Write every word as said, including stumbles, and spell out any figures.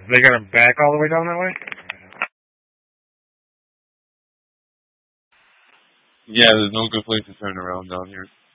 They got him back all the way down that way? Yeah, there's no good place to turn around down here.